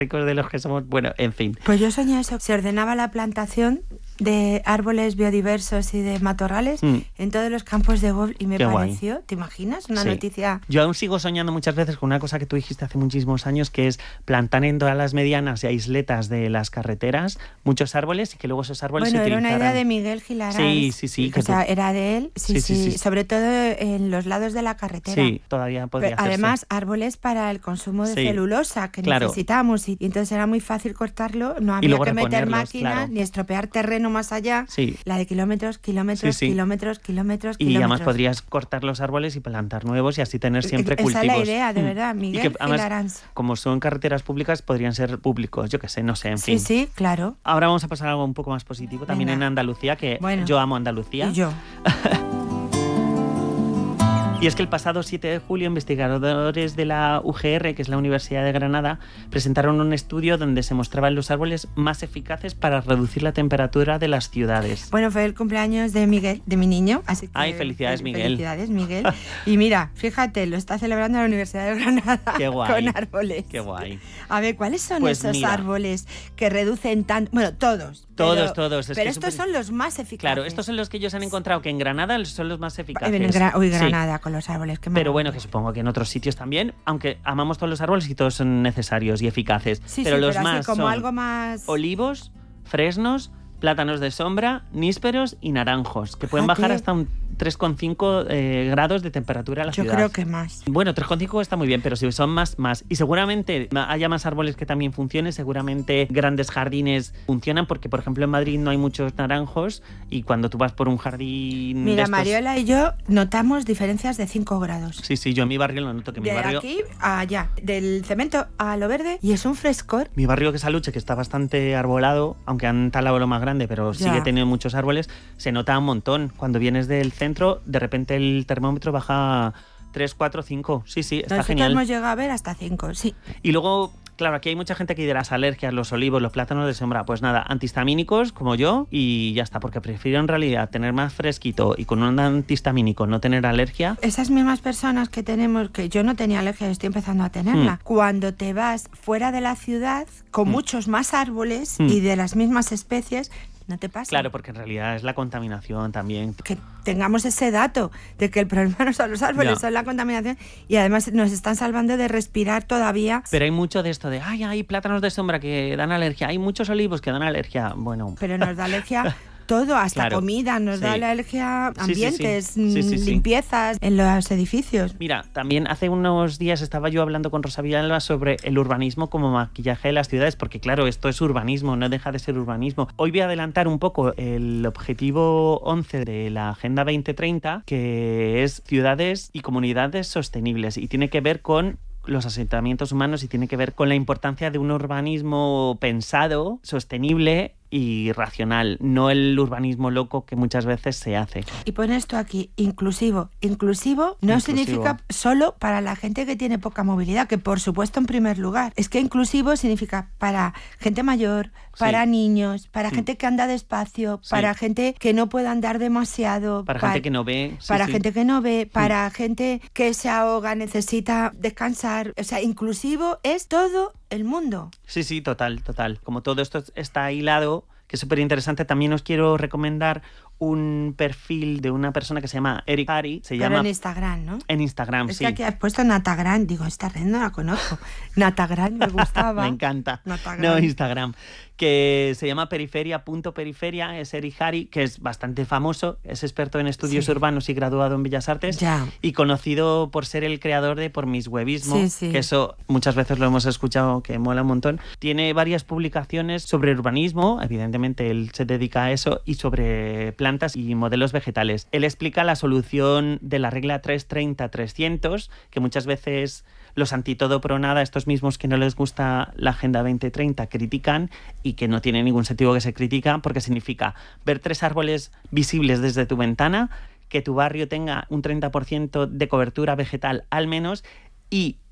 ricos de los que somos, bueno, en fin. Pues yo soñé eso, se ordenaba la plantación de árboles biodiversos y de matorrales en todos los campos de golf y me pareció, guay. ¿Te imaginas? Una noticia. Yo aún sigo soñando muchas veces con una cosa que tú dijiste hace muchísimos años, que es plantar en todas las medianas y isletas de las carreteras muchos árboles y que luego esos árboles se utilizaran. Bueno, era una idea de Miguel Gilarás. Sí. O sea, era de él, sí. Sobre todo en los lados de la carretera. Sí, todavía podría hacerse. Además, árboles para el consumo de celulosa que necesitamos y entonces era muy fácil cortarlo, no había que meter máquinas ni estropear terreno más allá. La de kilómetros. Y además podrías cortar los árboles y plantar nuevos y así tener siempre cultivos. Esa es la idea, de verdad, Miguel Gilarás. Como son carreteras públicas, podrían ser públicos, yo qué sé, no sé, en fin. Sí, claro. Ahora vamos a pasar a algo un poco más positivo, también en Andalucía, que yo amo Andalucía. Y yo. Y es que el pasado 7 de julio investigadores de la UGR, que es la Universidad de Granada, presentaron un estudio donde se mostraban los árboles más eficaces para reducir la temperatura de las ciudades. Bueno, fue el cumpleaños de Miguel, de mi niño. Así que ay, felicidades, Miguel. Felicidades, Miguel. Y mira, fíjate, lo está celebrando la Universidad de Granada. Qué guay. Con árboles. Qué guay. A ver, ¿cuáles son esos árboles que reducen tanto? Bueno, todos. Todos. Pero estos son los más eficaces. Claro, estos son los que ellos han encontrado, que en Granada son los más eficaces. Granada con los árboles. Pero bueno, que supongo que en otros sitios también, aunque amamos todos los árboles y todos son necesarios y eficaces. Pero los más como son algo más... olivos, fresnos, plátanos de sombra, nísperos y naranjos, que pueden bajar hasta un 3,5 grados de temperatura a la ciudad. Yo creo que más. Bueno, 3,5 está muy bien, pero si son más. Y seguramente haya más árboles que también funcionen, seguramente grandes jardines funcionan, porque por ejemplo en Madrid no hay muchos naranjos y cuando tú vas por un jardín... Mira, Mariola y yo notamos diferencias de 5 grados. Sí, yo en mi barrio lo noto, que mi barrio... De aquí a allá, del cemento a lo verde, y es un frescor. Mi barrio, que es Aluche, que está bastante arbolado, aunque han talado lo más grande, pero sigue teniendo muchos árboles, se nota un montón. Cuando vienes del centro, de repente el termómetro baja 3, 4, 5. Sí, está genial. Nosotros hemos llegado a ver hasta 5, sí. Y luego, claro, aquí hay mucha gente que de las alergias, los olivos, los plátanos de sombra, pues nada, antihistamínicos como yo y ya está, porque prefiero en realidad tener más fresquito y con un antihistamínico no tener alergia. Esas mismas personas que tenemos, que yo no tenía alergia, estoy empezando a tenerla, cuando te vas fuera de la ciudad con muchos más árboles y de las mismas especies, ¿no te pasa? Claro, porque en realidad es la contaminación también. Que tengamos ese dato de que el problema no son los árboles, son la contaminación, y además nos están salvando de respirar todavía. Pero hay mucho de esto de, hay plátanos de sombra que dan alergia, hay muchos olivos que dan alergia, bueno... Pero nos da alergia... todo, hasta comida, nos da la alergia, ambientes, limpiezas en los edificios. Mira, también hace unos días estaba yo hablando con Rosa Villalba sobre el urbanismo como maquillaje de las ciudades, porque claro, esto es urbanismo, no deja de ser urbanismo. Hoy voy a adelantar un poco el objetivo 11 de la Agenda 2030, que es ciudades y comunidades sostenibles, y tiene que ver con los asentamientos humanos y tiene que ver con la importancia de un urbanismo pensado, sostenible y racional, no el urbanismo loco que muchas veces se hace. Y pone esto aquí, inclusivo. Inclusivo no significa solo para la gente que tiene poca movilidad, que por supuesto en primer lugar. Es que inclusivo significa para gente mayor, para niños, para gente que anda despacio, para gente que no puede andar demasiado, para gente que no ve, gente que no ve, para gente que se ahoga, necesita descansar. O sea, inclusivo es todo el mundo. Sí, total. Como todo esto está hilado, que es súper interesante, también os quiero recomendar un perfil de una persona que se llama Eric Harry. Pero en Instagram, ¿no? En Instagram, es que aquí has puesto Natagram. Digo, esta red no la conozco. Natagram me gustaba. Me encanta. Natagram. No, Instagram. Que se llama periferia.periferia. Es Eric Harry, que es bastante famoso. Es experto en estudios urbanos y graduado en Bellas Artes. Y conocido por ser el creador de Por Mis Huevismo. Que eso muchas veces lo hemos escuchado, que mola un montón. Tiene varias publicaciones sobre urbanismo. Evidentemente él se dedica a eso. Y sobre plantas y modelos vegetales. Él explica la solución de la regla 330-300, que muchas veces los antitodo pro nada, estos mismos que no les gusta la Agenda 2030, critican, y que no tiene ningún sentido que se critica, porque significa ver 3 árboles visibles desde tu ventana, que tu barrio tenga un 30% de cobertura vegetal al menos, y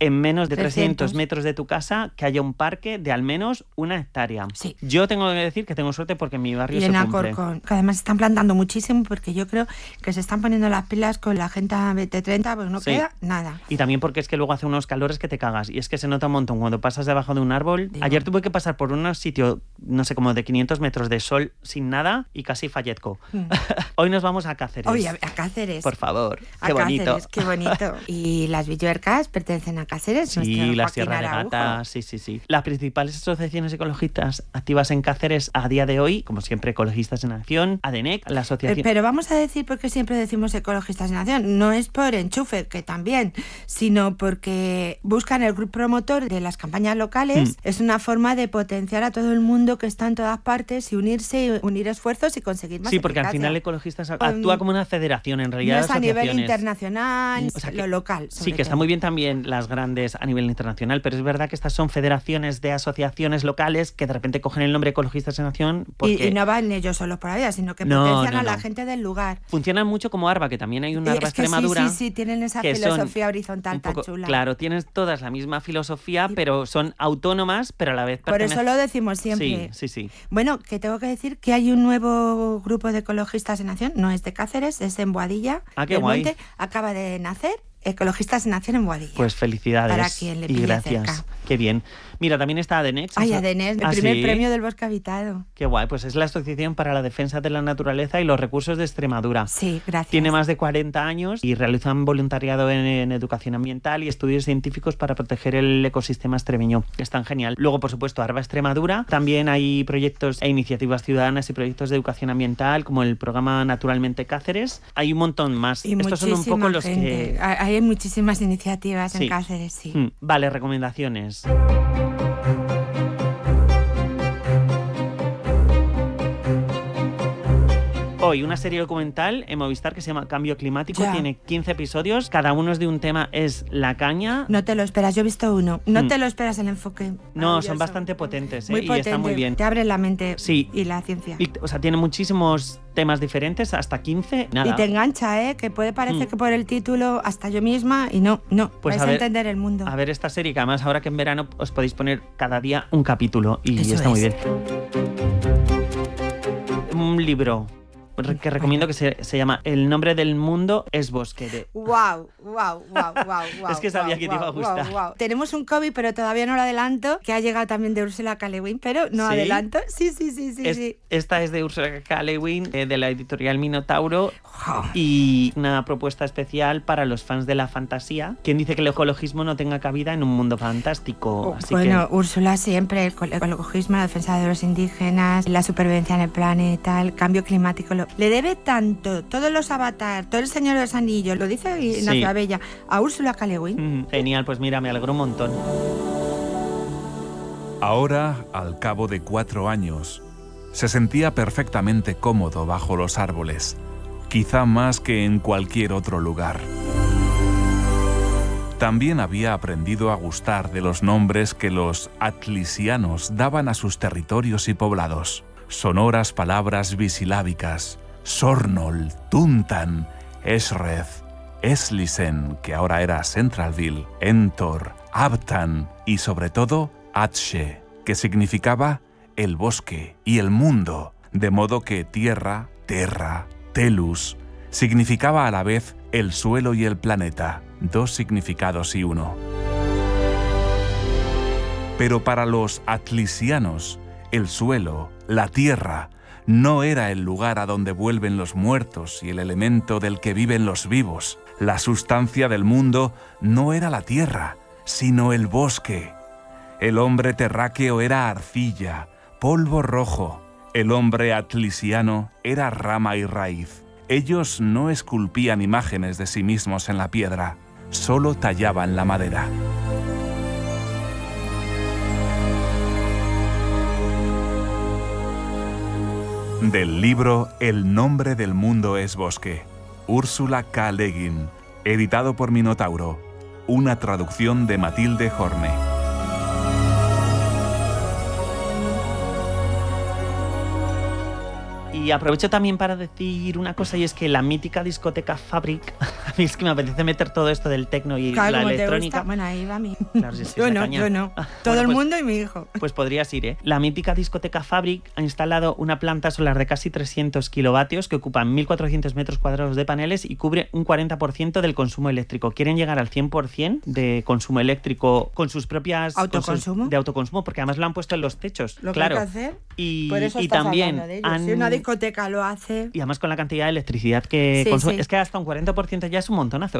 en menos de 300 metros de tu casa que haya un parque de al menos 1 hectárea. Sí. Yo tengo que decir que tengo suerte porque en mi barrio y se en cumple. Alcorcón, que además están plantando muchísimo porque yo creo que se están poniendo las pilas con la Agenda 2030, pues no queda nada. Y también porque es que luego hace unos calores que te cagas y es que se nota un montón cuando pasas debajo de un árbol. Digo. Ayer tuve que pasar por un sitio, no sé, como de 500 metros de sol sin nada y casi fallezco. Hoy nos vamos a Cáceres. Hoy a Cáceres. Por favor, a qué Cáceres, bonito. Qué bonito. Y las Villuercas pertenecen a Cáceres. Sí, la Sierra de Gata, sí. Las principales asociaciones ecologistas activas en Cáceres a día de hoy, como siempre, Ecologistas en Acción, ADENEC, la asociación... Pero vamos a decir por qué siempre decimos Ecologistas en Acción. No es por enchufe, que también, sino porque buscan el grupo promotor de las campañas locales. Es una forma de potenciar a todo el mundo que está en todas partes y unirse, unir esfuerzos y conseguir más porque eficacia. al final Ecologistas actúa como una federación, en realidad. No es a nivel internacional, o sea, lo local. Sí, que está muy bien también las grandes a nivel internacional, pero es verdad que estas son federaciones de asociaciones locales que de repente cogen el nombre Ecologistas en Acción porque... Y no van ellos solos por ahí, sino que potencian a la gente del lugar. Funcionan mucho como ARBA, que también hay una ARBA Extremadura. Sí, tienen esa filosofía horizontal tan chula. Claro, tienes todas la misma filosofía, pero son autónomas, pero a la vez Por eso lo decimos siempre. Sí. Bueno, que tengo que decir que hay un nuevo grupo de Ecologistas en Acción, no es de Cáceres, es en Boadilla. Qué guay. Monte, acaba de nacer. Ecologistas en Acción en Boadilla. Pues felicidades. Para quien le y gracias. Cerca. Qué bien. Mira, también está ADENEC. ADENEC, el primer premio del bosque habitado. Qué guay, pues es la Asociación para la Defensa de la Naturaleza y los Recursos de Extremadura. Sí, gracias. Tiene más de 40 años y realizan voluntariado en educación ambiental y estudios científicos para proteger el ecosistema extremeño. Están genial. Luego, por supuesto, ARBA Extremadura. También hay proyectos e iniciativas ciudadanas y proyectos de educación ambiental, como el programa Naturalmente Cáceres. Hay un montón más. Y estos son un poco los gente. Hay muchísimas iniciativas en Cáceres, sí. Vale, recomendaciones. Hoy una serie documental en Movistar que se llama Cambio Climático, tiene 15 episodios, cada uno es de un tema, es la caña. No te lo esperas, yo he visto uno, no te lo esperas el enfoque. No, son bastante potentes, muy potente, y está muy bien. Te abre la mente y la ciencia. O sea, tiene muchísimos temas diferentes, hasta 15, nada. Y te engancha, que puede parecer que por el título, hasta yo misma, y no, pues vais a entender el mundo. A ver esta serie, que además ahora que en verano os podéis poner cada día un capítulo y está muy bien. Un libro que recomiendo que se llama El nombre del mundo es bosque. Wow. Es que sabía que te iba a gustar. Wow. Tenemos un copy, pero todavía no lo adelanto, que ha llegado también de Ursula K. Le Guin, pero no adelanto. Sí. Esta es de Ursula K. Le Guin, de la editorial Minotauro, y una propuesta especial para los fans de la fantasía. Quien dice que el ecologismo no tenga cabida en un mundo fantástico. Úrsula siempre, el ecologismo, la defensa de los indígenas, la supervivencia en el planeta, el cambio climático, le debe tanto, todos los Avatar, todo el Señor de los Anillos, lo dice Ignacio Bella, a Ursula K. Le Guin. Genial, pues mira, me alegro un montón. Ahora, al cabo de 4 años, se sentía perfectamente cómodo bajo los árboles, quizá más que en cualquier otro lugar. También había aprendido a gustar de los nombres que los atlisianos daban a sus territorios y poblados. Sonoras palabras bisilábicas: Sornol, Tuntan, Esrez, Eslisen, que ahora era Centralville, Entor, Abtan y sobre todo Atshe, que significaba el bosque y el mundo, de modo que tierra, terra, telus, significaba a la vez el suelo y el planeta, 2 significados y uno. Pero para los atlisianos, el suelo, la tierra, no era el lugar a donde vuelven los muertos y el elemento del que viven los vivos. La sustancia del mundo no era la tierra, sino el bosque. El hombre terráqueo era arcilla, polvo rojo. El hombre atlisiano era rama y raíz. Ellos no esculpían imágenes de sí mismos en la piedra, solo tallaban la madera. Del libro El nombre del mundo es bosque, Ursula K. Le Guin, editado por Minotauro, una traducción de Matilde Horne. Y aprovecho también para decir una cosa, y es que la mítica discoteca Fabric, a mí es que me apetece meter todo esto del techno y la electrónica. Bueno, ahí va a mí. Claro, si yo no. Todo el mundo y mi hijo. Pues podrías ir, ¿eh? La mítica discoteca Fabric ha instalado una planta solar de casi 300 kilovatios que ocupa 1.400 metros cuadrados de paneles y cubre un 40% del consumo eléctrico. Quieren llegar al 100% de consumo eléctrico con sus propias... ¿Autoconsumo? De autoconsumo, porque además lo han puesto en los techos. Lo claro. que hay que hacer. Y, por eso y estás también hablando de ellos. Si una discoteca lo hace... Y además con la cantidad de electricidad que consume. Es que hasta un 40% ya es un montonazo.